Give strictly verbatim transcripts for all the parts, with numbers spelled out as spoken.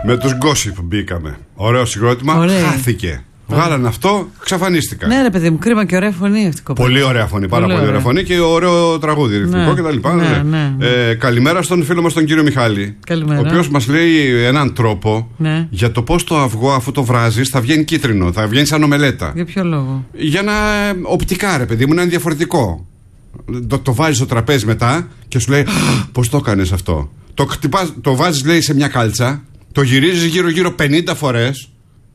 Με τους Gossip μπήκαμε. Ωραίο συγκρότημα. Ωραία. Χάθηκε. Βγάλανε αυτό, εξαφανίστηκαν. Ναι, ρε παιδί μου, κρίμα και ωραία φωνή αυτή η κοπέλα. Πολύ ωραία φωνή, πάρα πολύ, πολύ ωραία φωνή και ωραίο τραγούδι, ρυθμικό ναι, κτλ. Ναι, ναι, ναι. ε, καλημέρα στον φίλο μας τον κύριο Μιχάλη. Καλημέρα. Ο οποίος μας λέει έναν τρόπο ναι. για το πώς το αυγό, αφού το βράζεις, θα βγαίνει κίτρινο, θα βγαίνει σαν ομελέτα. Για ποιο λόγο? Για να. Οπτικά, ρε παιδί μου, να είναι διαφορετικό. Το, το βάζεις στο τραπέζι μετά και σου λέει πώς το έκανες αυτό. Το, χτυπάς, το βάζεις, λέει, σε μια κάλτσα, το γυρίζεις γύρω-γύρω πενήντα φορές.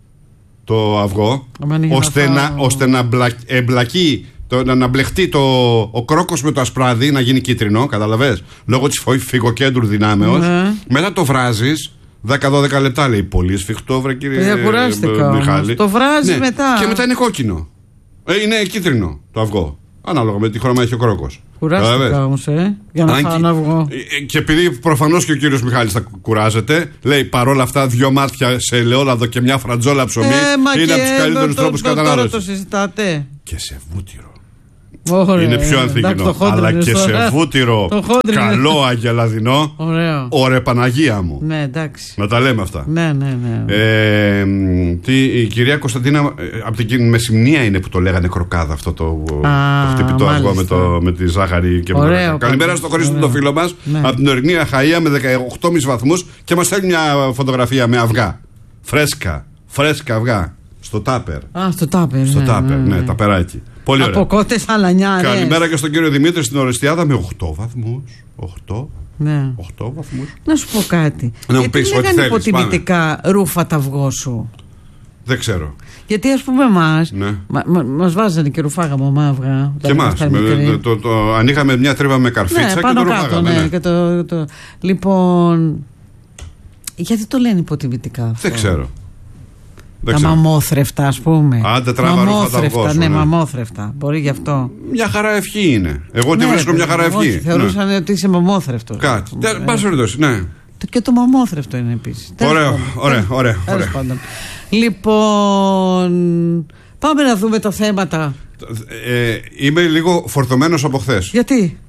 Το αυγό, ώστε, θα... να, ώστε να μπλα, εμπλακεί, το, να, να μπλεχτεί το, ο κρόκος με το ασπράδι, να γίνει κίτρινο, καταλαβες, λόγω της φυγοκέντρου δυνάμεως. Ναι. Μετά το βράζεις δέκα με δώδεκα λεπτά, λέει. Πολύ σφιχτό, βρε κύριε Μιχάλη. Το βράζεις ναι. μετά. Και μετά είναι κόκκινο. Ε, είναι κίτρινο το αυγό. Ανάλογα με τι χρώμα έχει ο κρόκος. Κουράστηκα όμως, ε, για να φάω ένα αυγό. Και επειδή προφανώς και ο κύριος Μιχάλης θα κουράζεται, λέει παρόλα αυτά δυο μάτια σε ελαιόλαδο και μια φρατζόλα ψωμί ε, είναι από τους καλύτερους τρόπους κατανάλωσης. Τώρα το συζητάτε. Και σε βούτυρο. Ωραία, είναι πιο ανθυγινό. Αλλά και σε βούτυρο καλό αγελαδινό. Ωραία Παναγία μου. Ναι, εντάξει. Να τα λέμε αυτά. Ναι, ναι, ναι. Ε, τι, η κυρία Κωνσταντίνα από την Μεσημνία είναι που το λέγανε κροκάδα αυτό το, Α, το χτυπητό αυγό με, το, με τη ζάχαρη και με το. Καλημέρα στο Χρήστο το φίλο μας ναι. από την ορεινή Αχαΐα με δεκαοκτώ κόμμα πέντε βαθμούς και μας στέλνει μια φωτογραφία με αυγά. Φρέσκα, φρέσκα αυγά. Στο τάπερ. Α, στο τάπερ. Στο ναι, τάπερ, ναι, ναι, ταπεράκι. Πολύ ωραία. Από κότες αλανιάρες. Καλημέρα και στον κύριο Δημήτρη στην Ορεστιάδα με οκτώ βαθμούς. οκτώ. Ναι. οκτώ βαθμούς. Να σου πω κάτι. Να γιατί λέγανε υποτιμητικά ρούφα τα αυγό σου? Δεν ξέρω. Γιατί ας πούμε εμάς ναι. μα, μα, μας βάζανε και ρουφάγαμε μαύγα. Και εμάς. Το, το, το, ανοίγαμε μια τρύπα με καρφίτσα ναι, και το ρουφάγαμε. Ναι, ναι. Και το, το, λοιπόν, γιατί το λένε υποτιμητικά αυτό? Δεν ξέρω. Τα μαμόθρεφτα, ας πούμε. Άντε τράβα ρούφα τα αυγό σου, ναι, ναι, μαμόθρεφτα. Μπορεί γι' αυτό. Μια χαρά ευχή είναι. Εγώ τη ναι, βρίσκω μια χαρά ευχή. Όχι, θεωρούσαν ναι. ότι είσαι μαμόθρεφτο. Κάτι. Πας οριδώσει, ναι. Και το μαμόθρεφτο είναι επίσης. Ωραίο, ωραία, ωραία. Λοιπόν, πάμε να δούμε τα θέματα. Ε, είμαι λίγο φορτωμένος από χθες. Γιατί?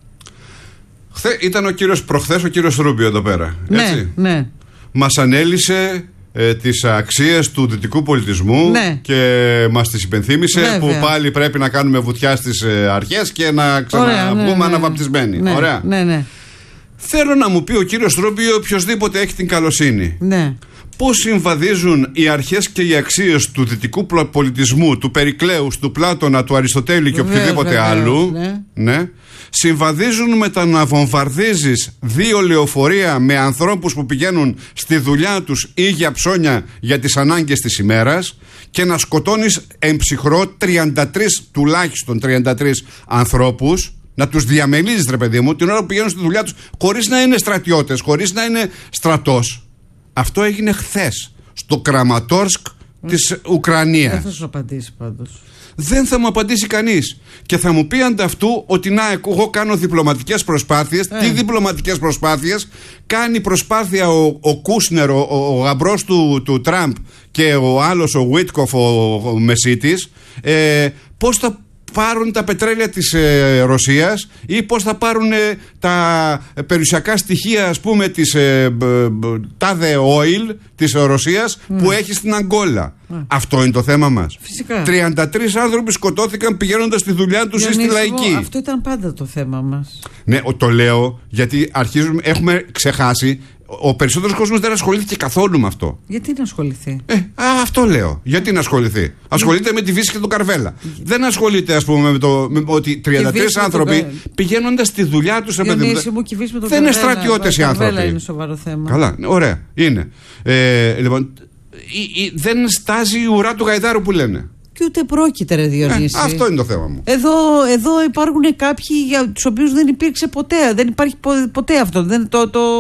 Χθε ήταν ο κύριος, προχθές ο κύριος Ρούμπιο εδώ πέρα. Ναι, έτσι. ναι. Μας ανέλησε ε, τις αξίες του δυτικού πολιτισμού ναι. και μας τις υπενθύμησε. Βέβαια. Που πάλι πρέπει να κάνουμε βουτιά στις ε, αρχές και να ξαναβγούμε ναι, ναι, αναβαπτισμένοι. Ναι, ωραία. Ναι, ναι. Θέλω να μου πει ο κύριος Ρούμπιο, οποιοσδήποτε έχει την καλοσύνη. Ναι. Πώς συμβαδίζουν οι αρχές και οι αξίες του δυτικού πολιτισμού, του Περικλέους, του Πλάτωνα, του Αριστοτέλη και οποιοδήποτε βέβαια, άλλου ναι. Ναι, συμβαδίζουν με το να βομβαρδίζεις δύο λεωφορεία με ανθρώπους που πηγαίνουν στη δουλειά τους ή για ψώνια για τις ανάγκες της ημέρας και να σκοτώνεις εμψυχρό τριάντα τρεις τουλάχιστον τριάντα τρεις ανθρώπους, να τους διαμελίζεις ρε παιδί μου την ώρα που πηγαίνουν στη δουλειά τους χωρίς να είναι στρατιώτες, χωρίς να είναι στρατός. Αυτό έγινε χθες στο Κραματόρσκ της Ουκρανίας. Δεν θα σου απαντήσει πάντως. Δεν θα μου απαντήσει κανείς. Και θα μου πει ανταυτού ότι να, εγώ κάνω διπλωματικές προσπάθειες. Ε. Τι διπλωματικές προσπάθειες? Κάνει προσπάθεια ο, ο Κούσνερ, ο, ο γαμπρός του, του Τραμπ και ο άλλος ο Βίτκοφ, ο, ο Μεσίτης, ε, πώς θα πάρουν τα πετρέλαια της ε, Ρωσίας ή πώς θα πάρουν ε, τα περιουσιακά στοιχεία ας πούμε της ε, τάδε oil της Ρωσίας mm. που έχει στην Αγκόλα. Mm. Αυτό είναι το θέμα μας. Φυσικά. τριάντα τρεις άνθρωποι σκοτώθηκαν πηγαίνοντας στη δουλειά τους ή στη λαϊκή. Αυτό ήταν πάντα το θέμα μας. Ναι, το λέω γιατί αρχίζουμε, έχουμε ξεχάσει. Ο περισσότερος κόσμος δεν ασχολήθηκε καθόλου με αυτό. Γιατί να ασχοληθεί? Ε, α, αυτό λέω. Γιατί να ασχοληθεί? Ασχολείται με τη Βύση και τον Καρβέλα. Για... Δεν ασχολείται, ας πούμε, με το με, ότι τριάντα τρεις άνθρωποι τον... πηγαίνοντας στη δουλειά τους. Δεν είναι στρατιώτες οι άνθρωποι. Είναι σοβαρό θέμα. Καλά, ωραία, είναι. Ε, λοιπόν, η, η, δεν στάζει η ουρά του Γαϊδάρου που λένε. Και ούτε πρόκειται, ρε Διονύση. Ε, αυτό είναι το θέμα μου. Εδώ, εδώ υπάρχουν κάποιοι για τους οποίους δεν υπήρξε ποτέ. Δεν υπάρχει ποτέ αυτό. Δεν, το, το,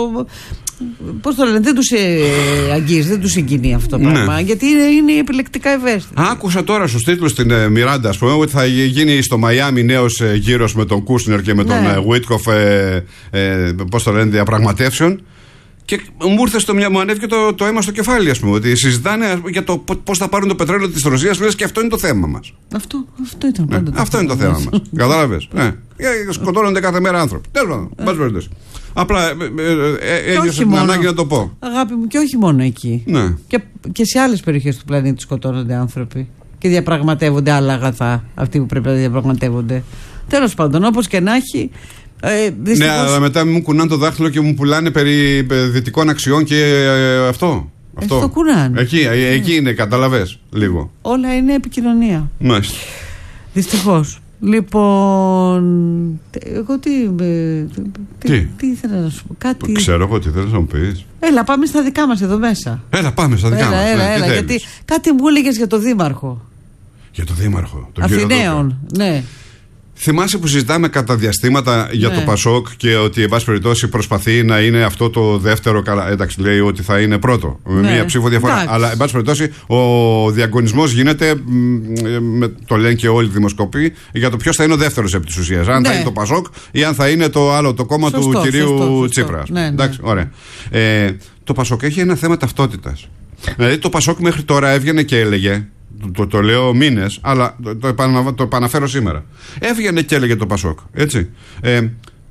πώς το λένε, δεν τους ε, αγγίζει, δεν τους συγκινεί αυτό το πράγμα. Ναι. Γιατί είναι, είναι επιλεκτικά ευαίσθητοι. Άκουσα τώρα στους τίτλους στην ε, Μιράντα, ας πούμε, ότι θα γίνει στο Μαϊάμι νέος ε, γύρος με τον Κούσνερ και με τον ναι. ε, Βίτκοφ, ε, ε, πώς το λένε, διαπραγματεύσεων. Και μου ήρθε στο μια, μου ανέβηκε το, το αίμα στο κεφάλι, ας πούμε. Ότι συζητάνε για το πώς θα πάρουν το πετρέλαιο της Ρωσίας, λες και αυτό είναι το θέμα μας. Αυτό, αυτό ήταν πάντα. Ναι, αυτό είναι το θέμα μας. Κατάλαβες. Ναι. Σκοτώνονται κάθε μέρα άνθρωποι. Τέλος πάντων, μπας περιπτώσει. Απλά ένιωσα την ανάγκη να το πω. Αγάπη μου, και όχι μόνο εκεί. Ναι. Και, και σε άλλες περιοχές του πλανήτη σκοτώνονται άνθρωποι. Και διαπραγματεύονται άλλα αγαθά. Αυτοί που πρέπει να διαπραγματεύονται. Τέλος πάντων, όπως και να έχει. Ε, δυστυχώς... Ναι, αλλά μετά μου κουνάνε το δάχτυλο και μου πουλάνε περί δυτικών αξιών και ε, αυτό. αυτό. Ε, το κουνάνε. Εκεί, ε, εκεί είναι, καταλαβες λίγο. Όλα είναι επικοινωνία. Μάλιστα. Δυστυχώς. Λοιπόν, εγώ τι, τι, τι, τι ήθελα να σου πω. Κάτι... Ξέρω εγώ τι θέλεις να μου πεις. Έλα, πάμε στα δικά μας εδώ μέσα. Έλα, πάμε στα δικά έλα, μας. Έλα, ναι, έλα, γιατί κάτι μου έλεγες για το δήμαρχο. Για το δήμαρχο. Τον Αθηναίων, ναι. Θυμάσαι που συζητάμε κατά διαστήματα για ναι. το Πασόκ και ότι εν πάση περιπτώσει προσπαθεί να είναι αυτό το δεύτερο. Καλά, εντάξει, λέει ότι θα είναι πρώτο. Με ναι. μία ψήφο διαφορά. Εντάξει. Αλλά εν πάση περιπτώσει ο διαγωνισμός γίνεται, με, το λένε και όλοι οι δημοσκοποί, για το ποιος θα είναι ο δεύτερος επί της ουσίας. Αν ναι. θα είναι το Πασόκ ή αν θα είναι το άλλο, το κόμμα σωστό, του κυρίου σωστό, σωστό. Τσίπρα. Ναι, ναι. Εντάξει, ωραία. Ε, το Πασόκ έχει ένα θέμα ταυτότητας. Δηλαδή το Πασόκ μέχρι τώρα έβγαινε και έλεγε. Το, το, το λέω μήνες, αλλά το, το, επανα, το επαναφέρω σήμερα. Έβγαινε και έλεγε το Πασόκ. Έτσι. Ε,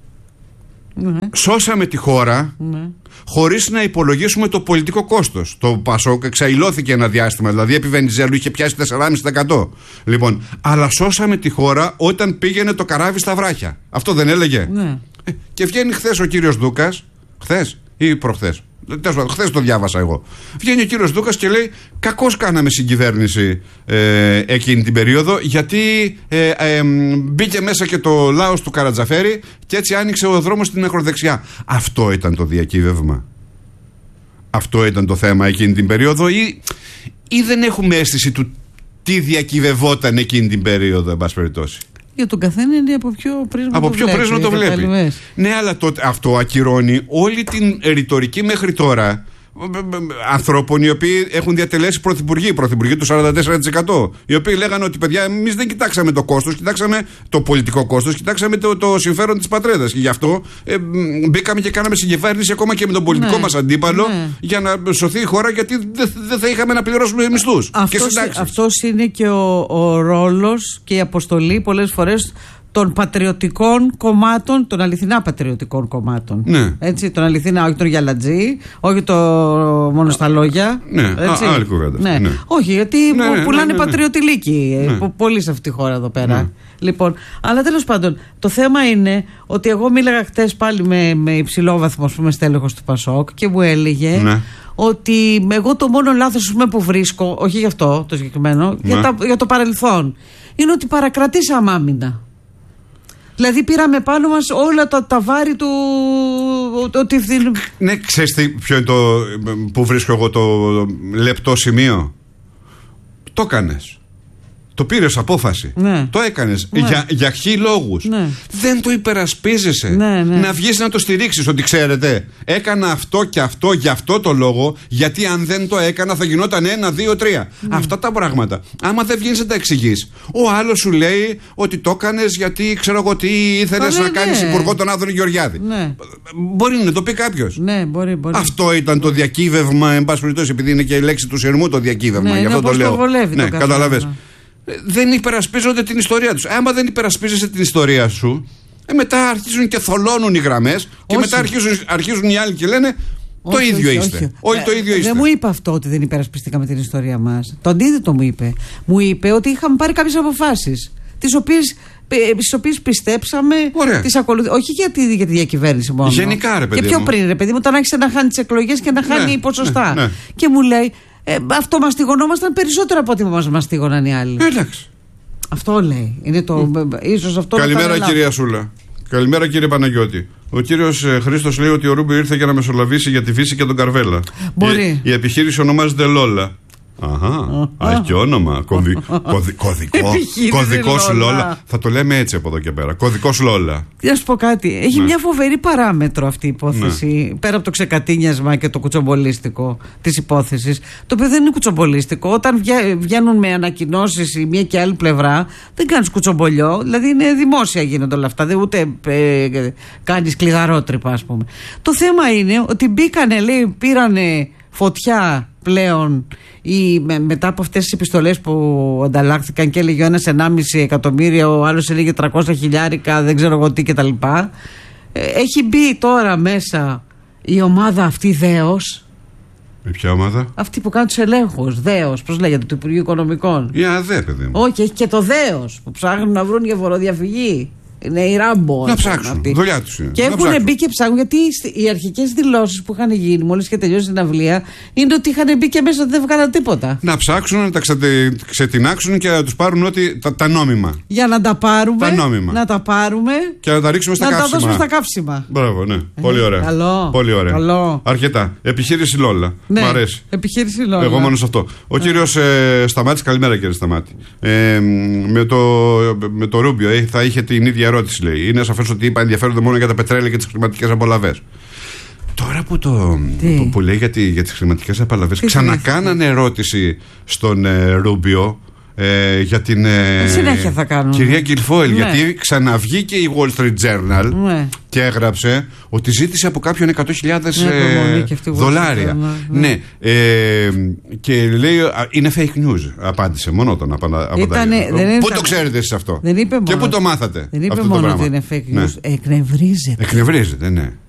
ναι. Σώσαμε τη χώρα ναι. χωρίς να υπολογίσουμε το πολιτικό κόστος. Το Πασόκ εξαϊλώθηκε ένα διάστημα. Δηλαδή επί Βενιζέλου είχε πιάσει τέσσερα κόμμα πέντε τοις εκατό. Λοιπόν, αλλά σώσαμε τη χώρα όταν πήγαινε το καράβι στα βράχια. Αυτό δεν έλεγε. Ναι. Ε, και βγαίνει χθες ο κύριος Δούκας. Χθες ή προχθές. Χθες το διάβασα εγώ. Βγαίνει ο κύριος Δούκας και λέει: κακώς κάναμε συγκυβέρνηση ε, εκείνη την περίοδο, γιατί ε, ε, μπήκε μέσα και το λάος του Καρατζαφέρη και έτσι άνοιξε ο δρόμος στην ακροδεξιά. Αυτό ήταν το διακύβευμα. Αυτό ήταν το θέμα εκείνη την περίοδο, ή, ή δεν έχουμε αίσθηση του τι διακυβευόταν εκείνη την περίοδο, εν πάση περιπτώσει. Για τον καθένα είναι από ποιο πρίσμα από το ποιο βλέπει. πρίσμα το βλέπει. Ναι, αλλά τότε αυτό ακυρώνει όλη την ρητορική μέχρι τώρα ανθρώπων οι οποίοι έχουν διατελέσει πρωθυπουργοί, πρωθυπουργοί του σαράντα τέσσερα τοις εκατό. Οι οποίοι λέγανε ότι παιδιά, εμείς δεν κοιτάξαμε το κόστος, κοιτάξαμε το πολιτικό κόστος, κοιτάξαμε το, το συμφέρον της πατρίδας. Και γι' αυτό ε, μπήκαμε και κάναμε συγκυβέρνηση ακόμα και με τον πολιτικό ναι, μας αντίπαλο ναι. για να σωθεί η χώρα, γιατί δεν δε θα είχαμε να πληρώσουμε μισθούς και συντάξεις. Αυτός είναι και ο, ο ρόλος και η αποστολή πολλές φορές των πατριωτικών κομμάτων, των αληθινά πατριωτικών κομμάτων. Ναι. Έτσι, των αληθινά, όχι τον Γιαλατζή, όχι το μόνο στα λόγια. Ναι, έτσι. Α, άλλη κουβέντα. Ναι. Ναι. Όχι, γιατί ναι, ναι, πουλάνε ναι, ναι, πατριωτηλίκοι. Ναι. Πολλοί σε αυτή τη χώρα εδώ πέρα. Ναι. Λοιπόν, αλλά τέλος πάντων, το θέμα είναι ότι εγώ μίλαγα χτες πάλι με, με υψηλόβαθμο, ας πούμε, στέλεχος του Πασόκ και μου έλεγε. Ναι. Ότι εγώ το μόνο λάθος που βρίσκω, όχι γι' αυτό το συγκεκριμένο, ναι. για, τα, για το παρελθόν, είναι ότι παρακρατήσαμε άμυνα. Δηλαδή πήραμε πάνω μας όλα τα, τα βάρη του. Ότι... Ναι, ξέρεις τι, ποιο είναι το. Που βρίσκω εγώ το λεπτό σημείο. Το έκανες. Το πήρες απόφαση. Ναι. Το έκανες. Ναι. Για, για χι λόγους. Ναι. Δεν το υπερασπίζεσαι. Ναι, ναι. Να βγεις να το στηρίξεις. Ότι ξέρετε, έκανα αυτό και αυτό για αυτό το λόγο. Γιατί αν δεν το έκανα θα γινόταν ένα, δύο, τρία. Ναι. Αυτά τα πράγματα. Άμα δεν βγεις να τα εξηγείς, ο άλλος σου λέει ότι το έκανες γιατί ξέρω εγώ τι ήθελες να ναι. κάνεις υπουργό τον Άδωνη Γεωργιάδη. Ναι. Μπορεί να το πει κάποιος. Ναι, μπορεί, μπορεί. Αυτό ήταν το διακύβευμα, εν πάση περιπτώσει, επειδή είναι και η λέξη του σειρμού το διακύβευμα. Ναι, γι' αυτό το λέω. Βολεύει, ναι, το καταλαβες. Δεν υπερασπίζονται την ιστορία τους. Άμα δεν υπερασπίζεσαι την ιστορία σου, ε, μετά αρχίζουν και θολώνουν οι γραμμές και όχι. μετά αρχίζουν, αρχίζουν οι άλλοι και λένε το όχι, ίδιο όχι, είστε. Όχι. Όλοι ε, το ίδιο είστε. Δεν μου είπε αυτό ότι δεν υπερασπιστήκαμε την ιστορία μας. Το αντίθετο μου είπε. Μου είπε ότι είχαμε πάρει κάποιες αποφάσεις, τις οποίες, τις οποίες πιστέψαμε. Τις ακολουθ... Όχι για τη, για τη διακυβέρνηση μόνο. Γενικά, ρε παιδί. Και πιο πριν, ρε παιδί μου, όταν άρχισε να χάνει τις εκλογές και να χάνει ναι, ποσοστά. Ναι, ναι. Και μου λέει. Ε, αυτό μαστιγωνόμασταν περισσότερο από ό,τι μας μαστίγωναν οι άλλοι. Εντάξει. Αυτό λέει. Είναι το, mm. ίσως αυτό Καλημέρα κυρία Σούλα. Καλημέρα κύριε Παναγιώτη. Ο κύριος ε, Χρήστος λέει ότι ο Ρούμπι ήρθε για να μεσολαβήσει για τη φύση και τον Καρβέλα. Μπορεί. Η, η επιχείρηση ονομάζεται Λόλα. Αχα. Έχει και όνομα. Κωδι, κωδι, κωδικό. Κωδικός Λόλα. Θα το λέμε έτσι από εδώ και πέρα. Κωδικός Λόλα. Να σου πω κάτι. Έχει ναι. μια φοβερή παράμετρο αυτή η υπόθεση. Ναι. Πέρα από το ξεκατίνιασμα και το κουτσομπολίστικο τη υπόθεση. Το οποίο δεν είναι κουτσομπολίστικο. Όταν βγαίνουν με ανακοινώσεις η μία και η άλλη πλευρά, δεν κάνει κουτσομπολιό. Δηλαδή είναι δημόσια γίνονται όλα αυτά. Δεν ούτε ε, κάνει κλειδαρότρυπα, ας πούμε. Το θέμα είναι ότι μπήκανε, λέει, πήρανε φωτιά πλέον ή με, μετά από αυτές τις επιστολές που ανταλλάχθηκαν και έλεγε ο ένας ενάμιση εκατομμύρια, ο άλλος έλεγε τριακόσια χιλιάρικα, δεν ξέρω εγώ τι κτλ. Ε, έχει μπει τώρα μέσα η ομάδα αυτή ΔΕΟΣ. Με ποια ομάδα? Αυτή που κάνει τους ελέγχους. ΔΕΟΣ, πώς λέγεται, του Υπουργείου Οικονομικών. Η ΑΔΕ, παιδί μου. Όχι, έχει και το ΔΕΟΣ που ψάχνουν να βρουν για φοροδιαφυγή. Είναι η Ράμπο. Να ψάξουν. Να δουλειά τους είναι. Και να έχουν ψάξουν. Μπει και ψάχνουν, γιατί οι αρχικές δηλώσεις που είχαν γίνει μόλις είχε τελειώσει την αυλία είναι ότι είχαν μπει και μέσα ότι δεν βγάλαν τίποτα. Να ψάξουν, να τα ξετινάξουν και να τους πάρουν ό,τι, τα, τα νόμιμα. Για να τα πάρουμε. Τα νόμιμα. Να τα πάρουμε. Και να τα ρίξουμε στα να καύσιμα. Να τα δώσουμε στα καύσιμα. Μπράβο, ναι. Ε, Πολύ ωραία. Καλό. Πολύ ωραία. Καλό. Αρκετά. Επιχείρηση Λόλα. Ναι. Μ' αρέσει. Επιχείρηση Λόλα. Εγώ μόνο σε αυτό. Ο κύριος ε, Σταμάτης, καλημέρα κύριε Σταμάτη. Ε, με, το, με το Ρούμπιο ε, θα είχε την ίδια ερώτηση, λέει. Είναι σαφές ότι είπα ενδιαφέρονται μόνο για τα πετρέλαια και τις χρηματικές απολαβές. Τώρα που, το, που, που λέει για, τη, για τις χρηματικές απολαβές, ξανακάνανε ερώτηση στον ε, Ρούμπιο ε, για την ε, συνέχεια θα κάνουν. Κυρία Γκιλφόιλ, Ναι. γιατί ξαναβγήκε η Wall Street Journal Ναι. και έγραψε ότι ζήτησε από κάποιον εκατό χιλιάδες Ναι, ε, δολάρια. Ναι, ναι. ναι. Ε, και λέει είναι fake news. Απάντησε μόνο τον απαντάει. Πού το ξέρετε εσείς αυτό? Δεν είπε και μόνο, πού το μάθατε? Δεν είπε αυτό μόνο το ότι είναι fake news. Ναι. Εκνευρίζεται. Εκνευρίζεται, ναι.